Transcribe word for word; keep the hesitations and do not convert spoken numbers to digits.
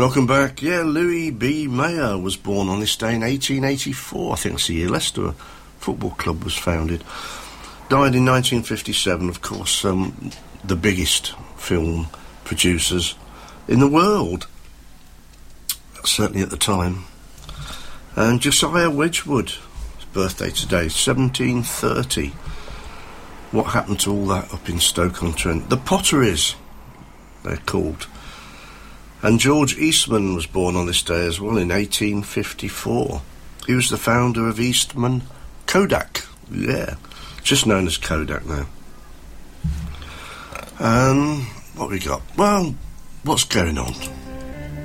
Welcome back. Yeah, Louis B. Mayer was born on this day in eighteen eighty-four. I think that's the year Leicester Football Club was founded. Died in nineteen fifty-seven, of course, um, the biggest film producers in the world, certainly at the time. And Josiah Wedgwood, his birthday today, seventeen thirty. What happened to all that up in Stoke-on-Trent? The Potteries, they're called. And George Eastman was born on this day as well in eighteen fifty-four. He was the founder of Eastman Kodak. Yeah, just known as Kodak now. Um, what we got? Well, what's going on?